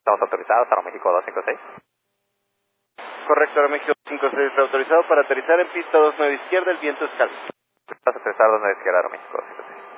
Estamos autorizados, Aeroméxico 256. Correcto, Aeroméxico 56 está autorizado para aterrizar en pista 29 izquierda, el viento es calmo. Estamos autorizados 29 izquierda, Aeroméxico 256.